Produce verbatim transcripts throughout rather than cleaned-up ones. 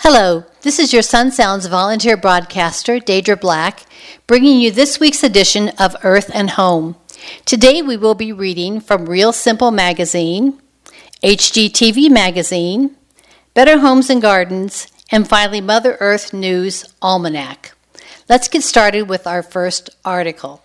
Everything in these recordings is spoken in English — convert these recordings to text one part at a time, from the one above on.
Hello, this is your Sun Sounds volunteer broadcaster, Deidre Black, bringing you this week's edition of Earth and Home. Today we will be reading from Real Simple Magazine, H G T V Magazine, Better Homes and Gardens, and finally Mother Earth News Almanac. Let's get started with our first article.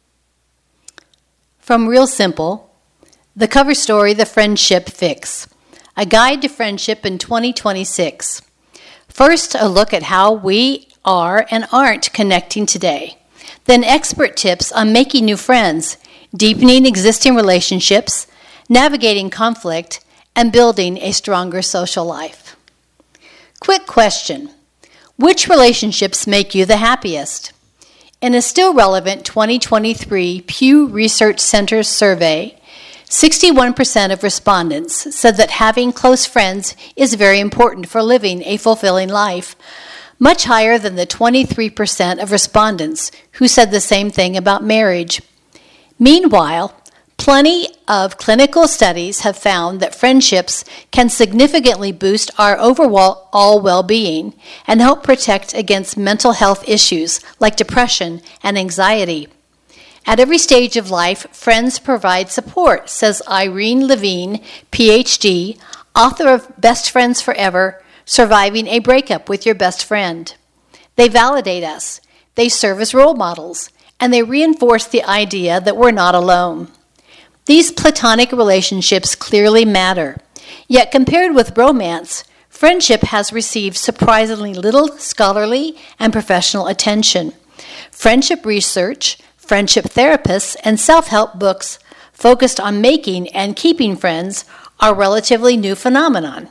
From Real Simple, the cover story, The Friendship Fix, a guide to friendship in twenty twenty-six. First, a look at how we are and aren't connecting today. Then expert tips on making new friends, deepening existing relationships, navigating conflict, and building a stronger social life. Quick question. Which relationships make you the happiest? In a still relevant twenty twenty-three Pew Research Center survey, sixty-one percent of respondents said that having close friends is very important for living a fulfilling life, much higher than the twenty-three percent of respondents who said the same thing about marriage. Meanwhile, plenty of clinical studies have found that friendships can significantly boost our overall well-being and help protect against mental health issues like depression and anxiety. At every stage of life, friends provide support, says Irene Levine, P H D, author of Best Friends Forever, Surviving a Breakup with Your Best Friend. They validate us, they serve as role models, and they reinforce the idea that we're not alone. These platonic relationships clearly matter, yet compared with romance, friendship has received surprisingly little scholarly and professional attention. Friendship research, friendship therapists, and self-help books focused on making and keeping friends are a relatively new phenomenon.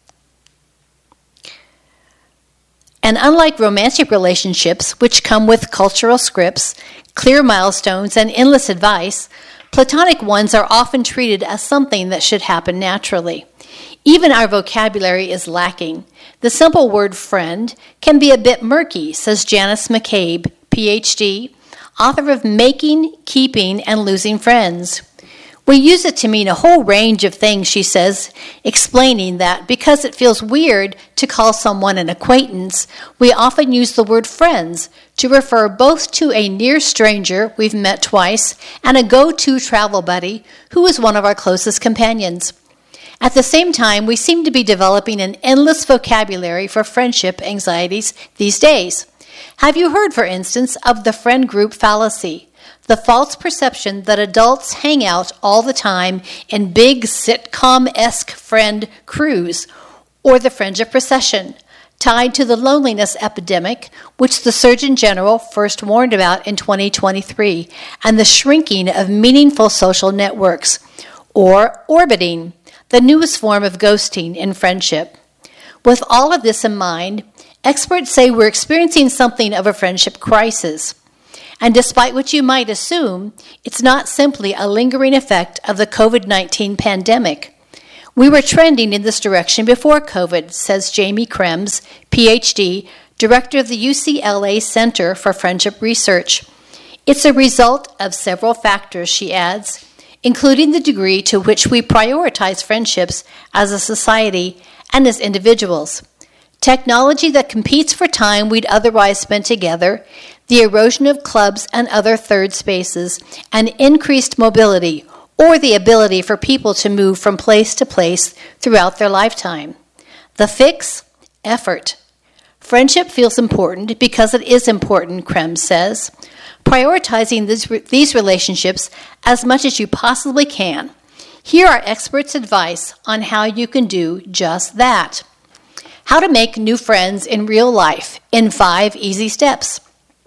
And unlike romantic relationships, which come with cultural scripts, clear milestones, and endless advice, platonic ones are often treated as something that should happen naturally. Even our vocabulary is lacking. The simple word friend can be a bit murky, says Janice McCabe, P H D, author of Making, Keeping, and Losing Friends. We use it to mean a whole range of things, she says, explaining that because it feels weird to call someone an acquaintance, we often use the word friends to refer both to a near stranger we've met twice and a go-to travel buddy who is one of our closest companions. At the same time, we seem to be developing an endless vocabulary for friendship anxieties these days. Have you heard, for instance, of the friend group fallacy, the false perception that adults hang out all the time in big sitcom-esque friend crews, or the friendship recession, tied to the loneliness epidemic, which the Surgeon General first warned about in twenty twenty-three, and the shrinking of meaningful social networks, or orbiting, the newest form of ghosting in friendship. With all of this in mind, experts say we're experiencing something of a friendship crisis. And despite what you might assume, it's not simply a lingering effect of the covid nineteen pandemic. We were trending in this direction before COVID, says Jamie Krems, P H D, director of the U C L A Center for Friendship Research. It's a result of several factors, she adds, including the degree to which we prioritize friendships as a society and as individuals. Technology that competes for time we'd otherwise spend together, the erosion of clubs and other third spaces, and increased mobility, or the ability for people to move from place to place throughout their lifetime. The fix? Effort. Friendship feels important because it is important, Krems says. Prioritizing this, these relationships as much as you possibly can. Here are experts' advice on how you can do just that. How to make new friends in real life in five easy steps.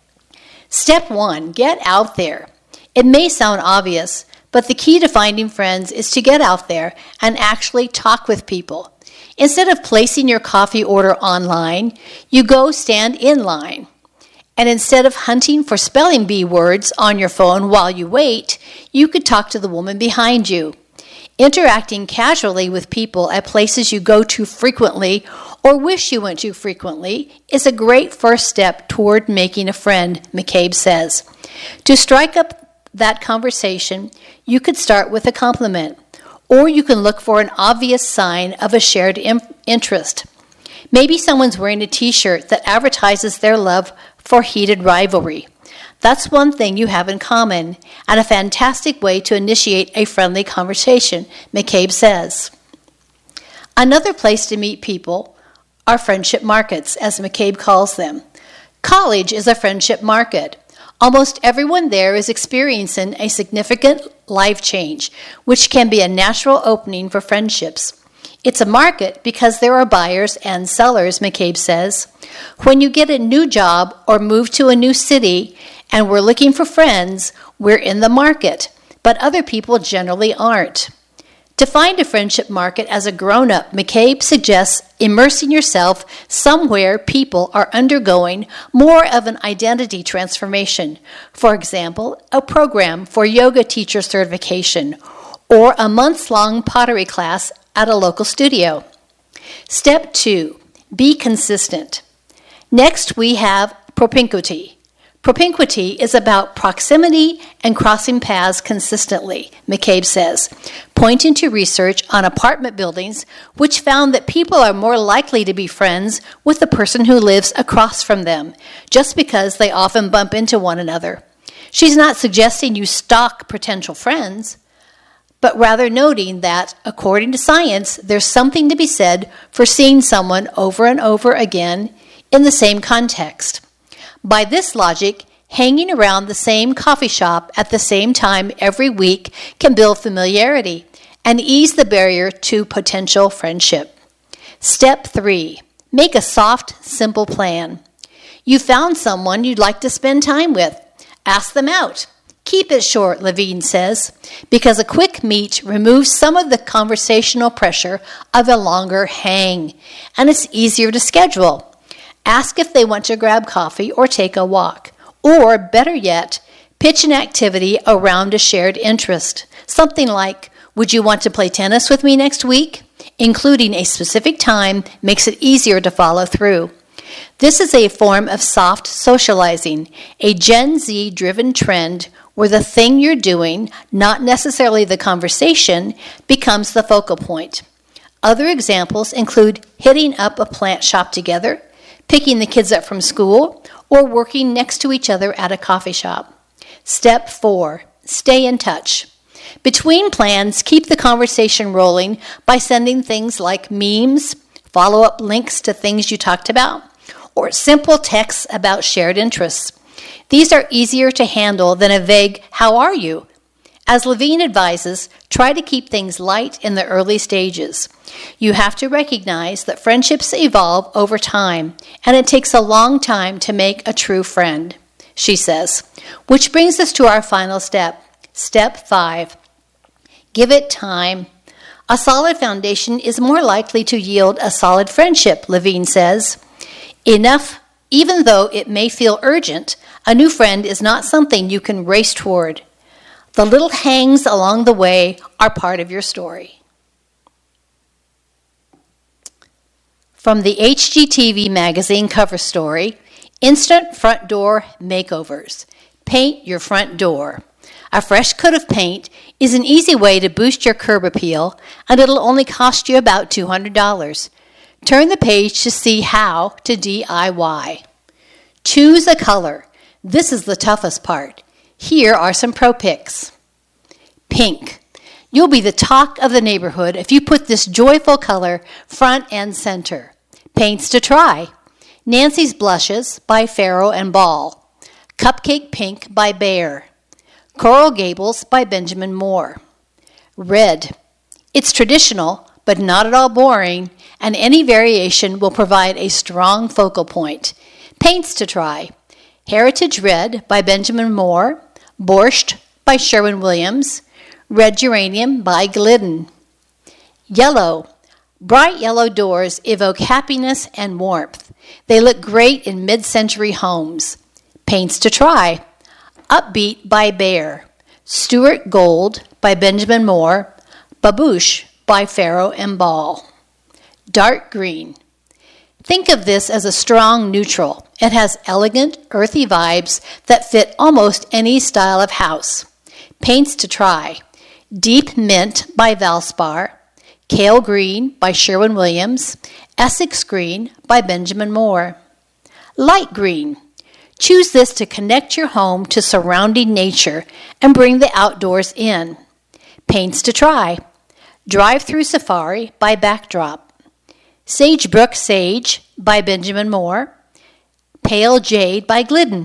Step one, get out there. It may sound obvious, but the key to finding friends is to get out there and actually talk with people. Instead of placing your coffee order online, you go stand in line. And instead of hunting for spelling bee words on your phone while you wait, you could talk to the woman behind you. Interacting casually with people at places you go to frequently or wish you went to frequently is a great first step toward making a friend, McCabe says. To strike up that conversation, you could start with a compliment, or you can look for an obvious sign of a shared im- interest. Maybe someone's wearing a t-shirt that advertises their love for heated rivalry. That's one thing you have in common, and a fantastic way to initiate a friendly conversation, McCabe says. Another place to meet people are friendship markets, as McCabe calls them. College is a friendship market. Almost everyone there is experiencing a significant life change, which can be a natural opening for friendships. It's a market because there are buyers and sellers, McCabe says. When you get a new job or move to a new city and we're looking for friends, we're in the market, but other people generally aren't. To find a friendship market as a grown-up, McCabe suggests immersing yourself somewhere people are undergoing more of an identity transformation. For example, a program for yoga teacher certification or a months-long pottery class at a local studio. Step two, be consistent. Next, we have propinquity. Propinquity is about proximity and crossing paths consistently, McCabe says, pointing to research on apartment buildings which found that people are more likely to be friends with the person who lives across from them, just because they often bump into one another. She's not suggesting you stalk potential friends, but rather noting that, according to science, there's something to be said for seeing someone over and over again in the same context. By this logic, hanging around the same coffee shop at the same time every week can build familiarity and ease the barrier to potential friendship. Step three, make a soft, simple plan. You found someone you'd like to spend time with. Ask them out. Keep it short, Levine says, because a quick meet removes some of the conversational pressure of a longer hang, and it's easier to schedule. Ask if they want to grab coffee or take a walk. Or, better yet, pitch an activity around a shared interest. Something like, would you want to play tennis with me next week? Including a specific time makes it easier to follow through. This is a form of soft socializing, a Gen Z-driven trend where the thing you're doing, not necessarily the conversation, becomes the focal point. Other examples include hitting up a plant shop together, picking the kids up from school, or working next to each other at a coffee shop. Step four, stay in touch. Between plans, keep the conversation rolling by sending things like memes, follow-up links to things you talked about, or simple texts about shared interests. These are easier to handle than a vague, "How are you?" As Levine advises, try to keep things light in the early stages. You have to recognize that friendships evolve over time, and it takes a long time to make a true friend, she says. Which brings us to our final step, step five. Give it time. A solid foundation is more likely to yield a solid friendship, Levine says. Enough, even though it may feel urgent, a new friend is not something you can race toward. The little hangs along the way are part of your story. From the H G T V magazine cover story, Instant Front Door Makeovers. Paint your front door. A fresh coat of paint is an easy way to boost your curb appeal, and it'll only cost you about two hundred dollars. Turn the page to see how to D I Y. Choose a color. This is the toughest part. Here are some pro picks. Pink. You'll be the talk of the neighborhood if you put this joyful color front and center. Paints to try. Nancy's Blushes by Farrow and Ball. Cupcake Pink by Behr. Coral Gables by Benjamin Moore. Red. It's traditional, but not at all boring, and any variation will provide a strong focal point. Paints to try. Heritage Red by Benjamin Moore. Borscht by Sherwin-Williams. Red Geranium by Glidden. Yellow. Bright yellow doors evoke happiness and warmth. They look great in mid-century homes. Paints to try. Upbeat by Behr. Stuart Gold by Benjamin Moore. Babouche by Farrow and Ball. Dark green. Think of this as a strong neutral. It has elegant, earthy vibes that fit almost any style of house. Paints to try. Deep Mint by Valspar. Kale Green by Sherwin-Williams. Essex Green by Benjamin Moore. Light green. Choose this to connect your home to surrounding nature and bring the outdoors in. Paints to try. Drive-Through Safari by Backdrop. Sagebrook Sage by Benjamin Moore. Pale Jade by Glidden.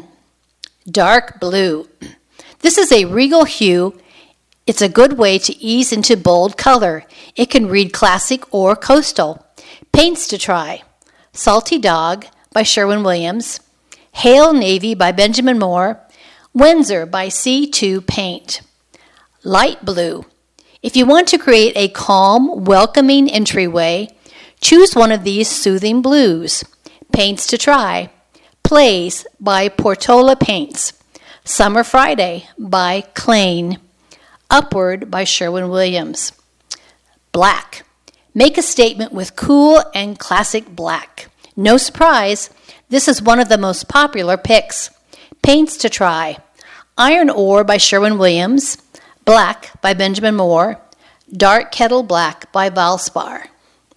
Dark blue. This is a regal hue. It's a good way to ease into bold color. It can read classic or coastal. Paints to try. Salty Dog by Sherwin-Williams. Hale Navy by Benjamin Moore. Windsor by C two Paint. Light blue. If you want to create a calm, welcoming entryway, choose one of these soothing blues. Paints to try. Plays by Portola Paints. Summer Friday by Klain. Upward by Sherwin-Williams. Black. Make a statement with cool and classic black. No surprise, this is one of the most popular picks. Paints to try. Iron Ore by Sherwin-Williams. Black by Benjamin Moore. Dark Kettle Black by Valspar.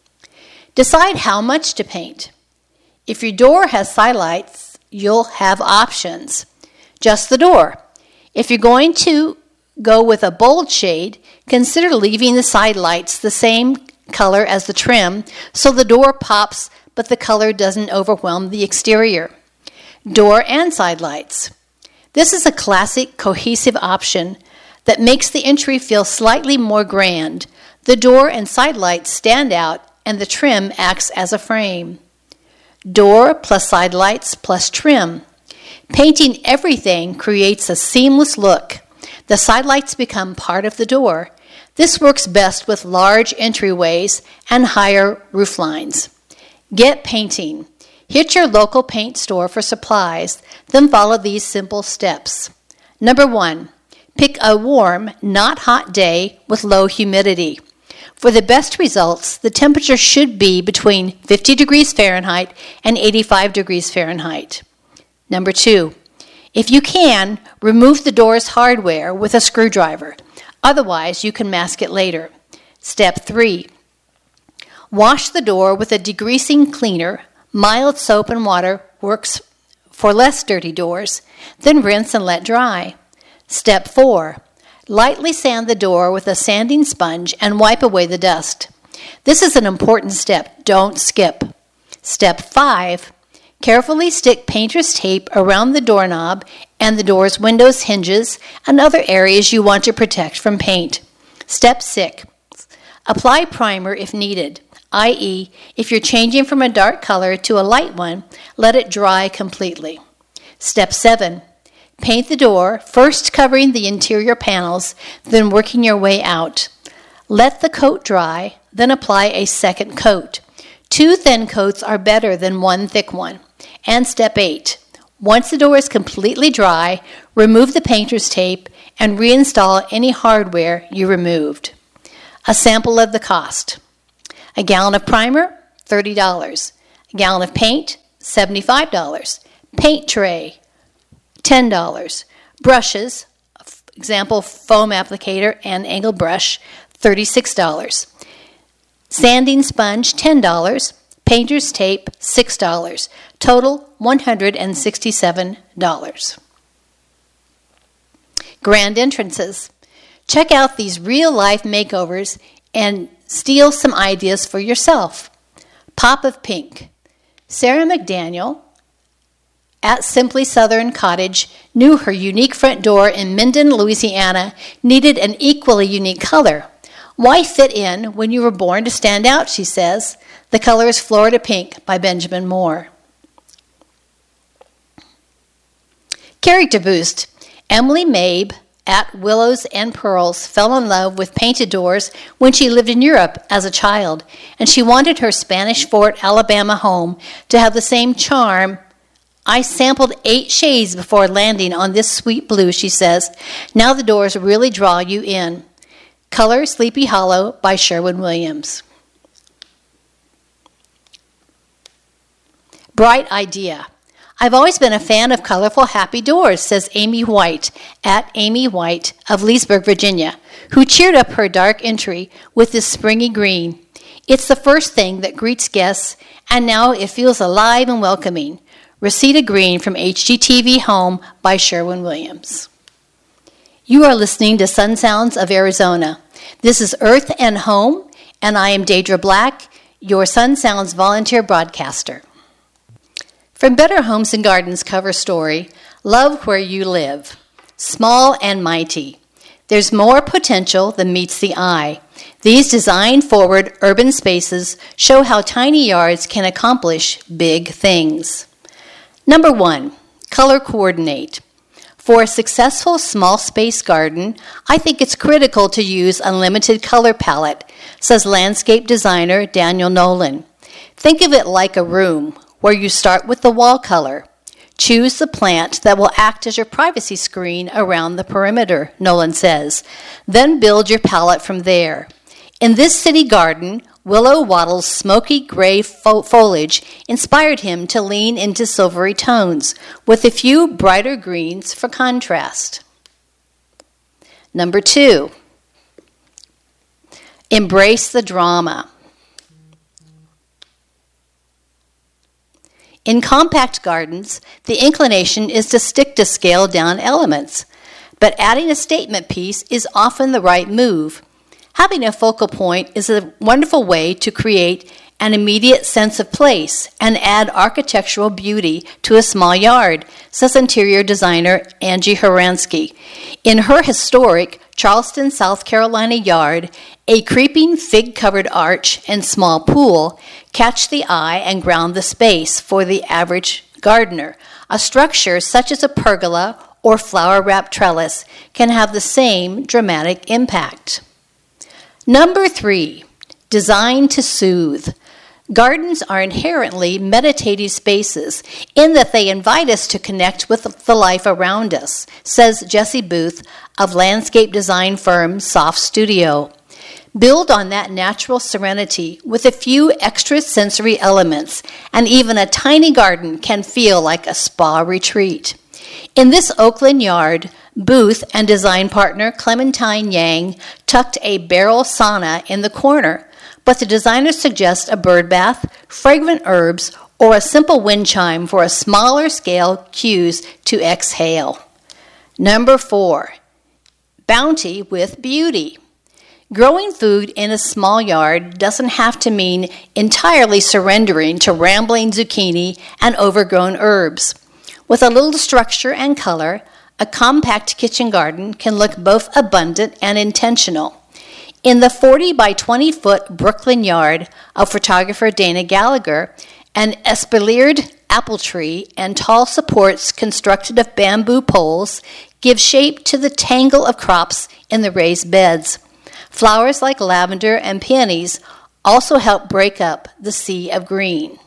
Decide how much to paint. If your door has sidelights, you'll have options. Just the door. If you're going to go with a bold shade, consider leaving the sidelights the same color as the trim so the door pops but the color doesn't overwhelm the exterior. Door and sidelights. This is a classic cohesive option that makes the entry feel slightly more grand. The door and sidelights stand out and the trim acts as a frame. Door plus sidelights plus trim. Painting everything creates a seamless look. The sidelights become part of the door. This works best with large entryways and higher roof lines. Get painting. Hit your local paint store for supplies, then follow these simple steps. Number one, pick a warm, not hot day with low humidity. For the best results, the temperature should be between fifty degrees Fahrenheit and eighty-five degrees Fahrenheit. Number two, if you can, remove the door's hardware with a screwdriver. Otherwise, you can mask it later. Step three, wash the door with a degreasing cleaner. Mild soap and water works for less dirty doors. Then rinse and let dry. Step four, lightly sand the door with a sanding sponge and wipe away the dust. This is an important step. Don't skip. Step five, carefully stick painter's tape around the doorknob and the door's windows, hinges, and other areas you want to protect from paint. Step six, apply primer if needed, that is, if you're changing from a dark color to a light one, let it dry completely. Step seven, paint the door, first covering the interior panels, then working your way out. Let the coat dry, then apply a second coat. Two thin coats are better than one thick one. And step eight, once the door is completely dry, remove the painter's tape and reinstall any hardware you removed. A sample of the cost. A gallon of primer, thirty dollars. A gallon of paint, seventy-five dollars. Paint tray, ten dollars. Brushes, example foam applicator and angle brush, thirty-six dollars. Sanding sponge, ten dollars. Painter's tape, six dollars. Total, one hundred sixty-seven dollars. Grand entrances. Check out these real-life makeovers and steal some ideas for yourself. Pop of Pink. Sarah McDaniel at Simply Southern Cottage knew her unique front door in Minden, Louisiana needed an equally unique color. Why fit in when you were born to stand out, she says. The color is Florida Pink by Benjamin Moore. Character boost. Emily Mabe at Willows and Pearls fell in love with painted doors when she lived in Europe as a child, and she wanted her Spanish Fort, Alabama home to have the same charm. I sampled eight shades before landing on this sweet blue, she says. Now the doors really draw you in. Color Sleepy Hollow by Sherwin-Williams. Bright idea. I've always been a fan of colorful, happy doors, says Amy White at Amy White of Leesburg, Virginia, who cheered up her dark entry with this springy green. It's the first thing that greets guests, and now it feels alive and welcoming. Reseda Green from H G T V Home by Sherwin-Williams. You are listening to Sun Sounds of Arizona. This is Earth and Home, and I am Deidre Black, your Sun Sounds volunteer broadcaster. From Better Homes and Gardens cover story, Love Where You Live. Small and mighty. There's more potential than meets the eye. These design-forward urban spaces show how tiny yards can accomplish big things. Number one, color coordinate. For a successful small space garden, I think it's critical to use unlimited color palette, says landscape designer Daniel Nolan. Think of it like a room where you start with the wall color. Choose the plant that will act as your privacy screen around the perimeter, Nolan says. Then build your palette from there. In this city garden, Willow Wattle's smoky gray fo- foliage inspired him to lean into silvery tones, with a few brighter greens for contrast. Number two, embrace the drama. In compact gardens, the inclination is to stick to scaled-down elements, but adding a statement piece is often the right move. Having a focal point is a wonderful way to create an immediate sense of place and add architectural beauty to a small yard, says interior designer Angie Horansky. In her historic Charleston, South Carolina yard, a creeping fig-covered arch and small pool catch the eye and ground the space for the average gardener. A structure such as a pergola or flower-wrapped trellis can have the same dramatic impact. Number three, design to soothe. Gardens are inherently meditative spaces in that they invite us to connect with the life around us, says Jesse Booth of landscape design firm Soft Studio. Build on that natural serenity with a few extra sensory elements, and even a tiny garden can feel like a spa retreat. In this Oakland yard, Booth and design partner Clementine Yang tucked a barrel sauna in the corner, but the designers suggest a bird bath, fragrant herbs, or a simple wind chime for a smaller scale cues to exhale. Number four, bounty with beauty. Growing food in a small yard doesn't have to mean entirely surrendering to rambling zucchini and overgrown herbs. With a little structure and color, a compact kitchen garden can look both abundant and intentional. In the forty by twenty foot Brooklyn yard of photographer Dana Gallagher, an espaliered apple tree and tall supports constructed of bamboo poles give shape to the tangle of crops in the raised beds. Flowers like lavender and peonies also help break up the sea of green.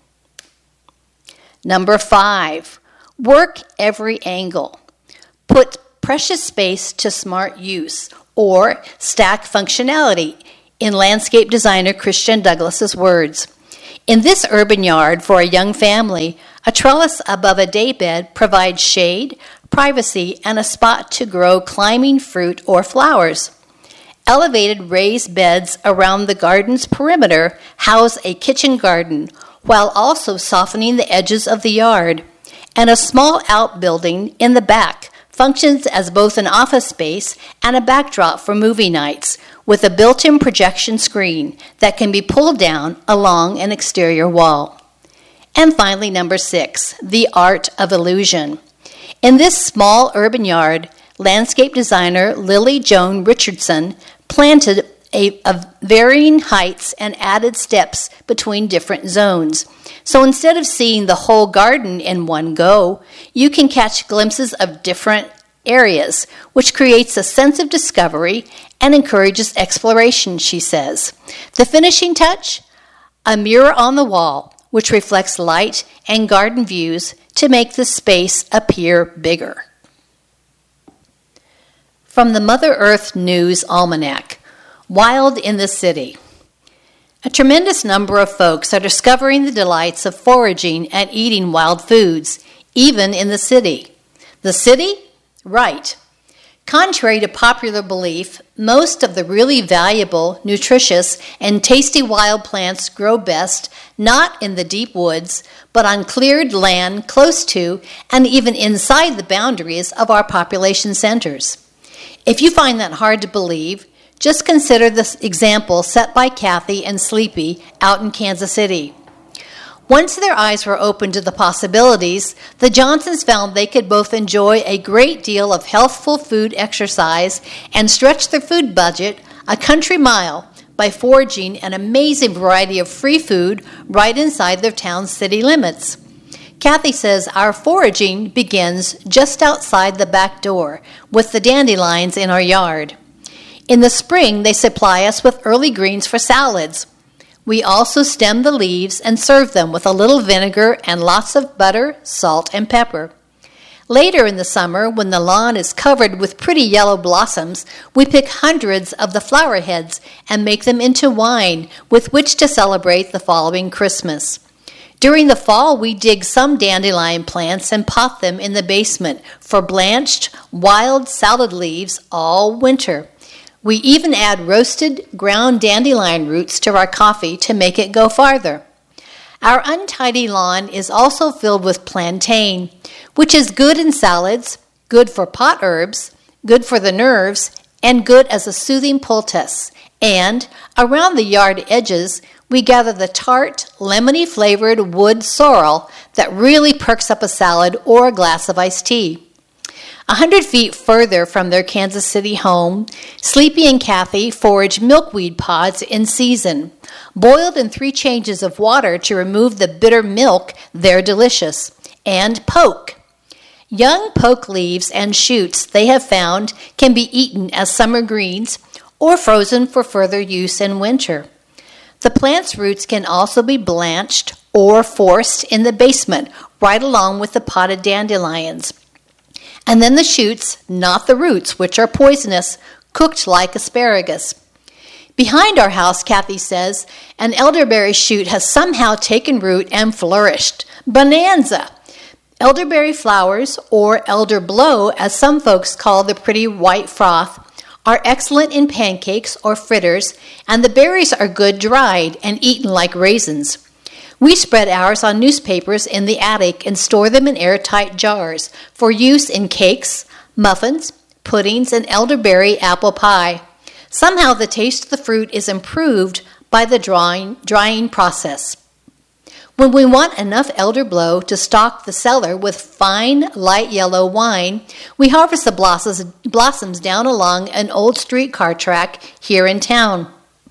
Number five, work every angle. Put precious space to smart use, or stack functionality, in landscape designer Christian Douglas's words. In this urban yard for a young family, a trellis above a daybed provides shade, privacy, and a spot to grow climbing fruit or flowers. Elevated raised beds around the garden's perimeter house a kitchen garden, while also softening the edges of the yard. And a small outbuilding in the back functions as both an office space and a backdrop for movie nights, with a built-in projection screen that can be pulled down along an exterior wall. And finally, number six, the art of illusion. In this small urban yard, landscape designer Lily Joan Richardson planted a, a varying heights and added steps between different zones. So instead of seeing the whole garden in one go, you can catch glimpses of different areas, which creates a sense of discovery and encourages exploration, she says. The finishing touch? A mirror on the wall, which reflects light and garden views to make the space appear bigger. From the Mother Earth News Almanac, Wild in the City. A tremendous number of folks are discovering the delights of foraging and eating wild foods, even in the city. The city? Right. Contrary to popular belief, most of the really valuable, nutritious, and tasty wild plants grow best not in the deep woods, but on cleared land close to and even inside the boundaries of our population centers. If you find that hard to believe, just consider the example set by Kathy and Sleepy out in Kansas City. Once their eyes were opened to the possibilities, the Johnsons found they could both enjoy a great deal of healthful food exercise and stretch their food budget a country mile by foraging an amazing variety of free food right inside their town's city limits. Kathy says our foraging begins just outside the back door with the dandelions in our yard. In the spring, they supply us with early greens for salads. We also stem the leaves and serve them with a little vinegar and lots of butter, salt, and pepper. Later in the summer, when the lawn is covered with pretty yellow blossoms, we pick hundreds of the flower heads and make them into wine with which to celebrate the following Christmas. During the fall, we dig some dandelion plants and pot them in the basement for blanched, wild salad leaves all winter. We even add roasted ground dandelion roots to our coffee to make it go farther. Our untidy lawn is also filled with plantain, which is good in salads, good for pot herbs, good for the nerves, and good as a soothing poultice. And around the yard edges, we gather the tart, lemony-flavored wood sorrel that really perks up a salad or a glass of iced tea. A hundred feet further from their Kansas City home, Sleepy and Kathy forage milkweed pods in season. Boiled in three changes of water to remove the bitter milk, they're delicious. And poke. Young poke leaves and shoots, they have found, can be eaten as summer greens or frozen for further use in winter. The plant's roots can also be blanched or forced in the basement right along with the potted dandelions. And then the shoots, not the roots, which are poisonous, cooked like asparagus. Behind our house, Kathy says, an elderberry shoot has somehow taken root and flourished. Bonanza! Elderberry flowers, or elder blow, as some folks call the pretty white froth, are excellent in pancakes or fritters, and the berries are good dried and eaten like raisins. We spread ours on newspapers in the attic and store them in airtight jars for use in cakes, muffins, puddings, and elderberry apple pie. Somehow the taste of the fruit is improved by the drying, drying process. When we want enough elder blow to stock the cellar with fine, light yellow wine, we harvest the blossoms, blossoms down along an old streetcar track here in town.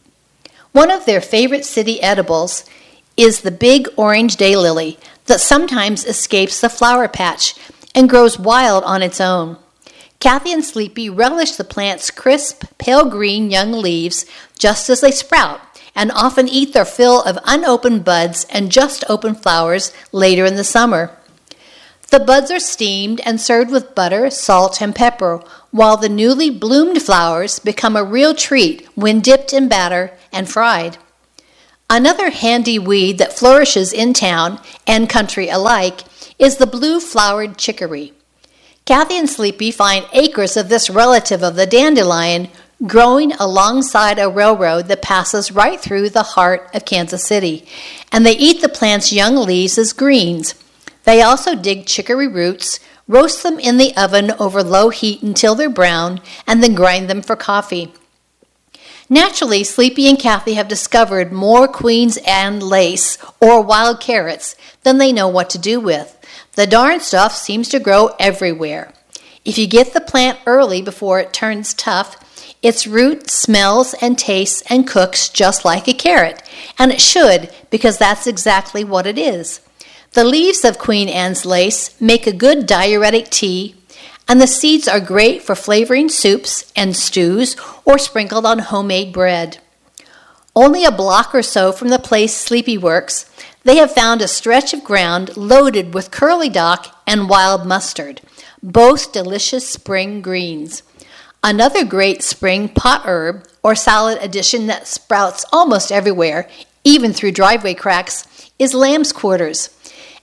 One of their favorite city edibles is the big orange daylily that sometimes escapes the flower patch and grows wild on its own. Kathy and Sleepy relish the plant's crisp, pale green young leaves just as they sprout, and often eat their fill of unopened buds and just open flowers later in the summer. The buds are steamed and served with butter, salt, and pepper, while the newly bloomed flowers become a real treat when dipped in batter and fried. Another handy weed that flourishes in town and country alike is the blue-flowered chicory. Kathy and Sleepy find acres of this relative of the dandelion growing alongside a railroad that passes right through the heart of Kansas City, and they eat the plant's young leaves as greens. They also dig chicory roots, roast them in the oven over low heat until they're brown, and then grind them for coffee. Naturally, Sleepy and Kathy have discovered more Queen's Anne lace or wild carrots than they know what to do with. The darn stuff seems to grow everywhere. If you get the plant early before it turns tough, its root smells and tastes and cooks just like a carrot, and it should, because that's exactly what it is. The leaves of Queen Anne's lace make a good diuretic tea, and the seeds are great for flavoring soups and stews or sprinkled on homemade bread. Only a block or so from the place Sleepy works, they have found a stretch of ground loaded with curly dock and wild mustard, both delicious spring greens. Another great spring pot herb or salad addition that sprouts almost everywhere, even through driveway cracks, is lamb's quarters.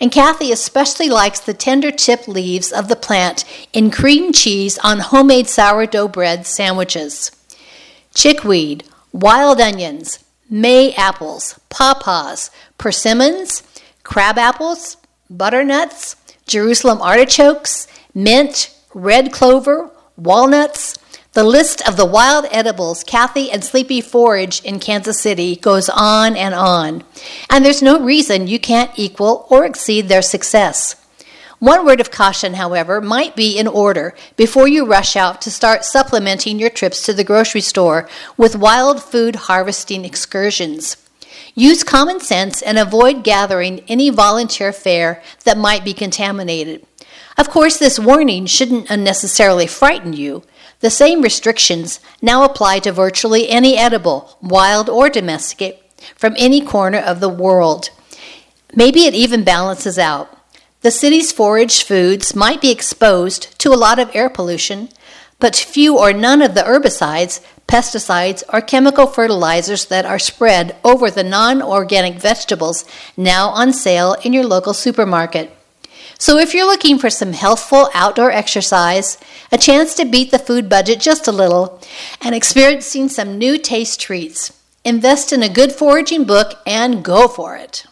And Kathy especially likes the tender tip leaves of the plant in cream cheese on homemade sourdough bread sandwiches. Chickweed, wild onions, May apples, pawpaws, persimmons, crab apples, butternuts, Jerusalem artichokes, mint, red clover, walnuts. The list of the wild edibles Kathy and Sleepy forage in Kansas City goes on and on, and there's no reason you can't equal or exceed their success. One word of caution, however, might be in order before you rush out to start supplementing your trips to the grocery store with wild food harvesting excursions. Use common sense and avoid gathering any volunteer fare that might be contaminated. Of course, this warning shouldn't unnecessarily frighten you. The same restrictions now apply to virtually any edible, wild or domestic, from any corner of the world. Maybe it even balances out. The city's foraged foods might be exposed to a lot of air pollution, but few or none of the herbicides, pesticides, or chemical fertilizers that are spread over the non-organic vegetables now on sale in your local supermarket. So if you're looking for some healthful outdoor exercise, a chance to beat the food budget just a little, and experiencing some new taste treats, invest in a good foraging book and go for it.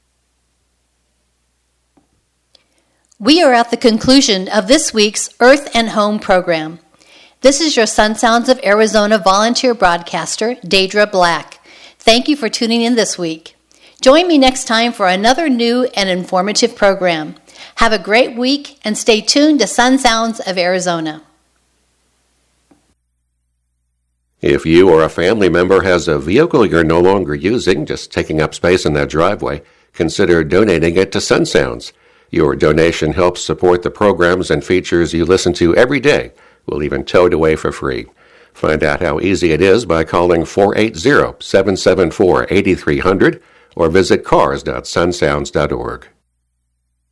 We are at the conclusion of this week's Earth and Home program. This is your Sun Sounds of Arizona volunteer broadcaster, Deidre Black. Thank you for tuning in this week. Join me next time for another new and informative program. Have a great week and stay tuned to Sun Sounds of Arizona. If you or a family member has a vehicle you're no longer using, just taking up space in that driveway, consider donating it to Sun Sounds. Your donation helps support the programs and features you listen to every day. We'll even tow it away for free. Find out how easy it is by calling four eight zero, seven seven four, eight three zero zero or visit cars dot sun sounds dot org.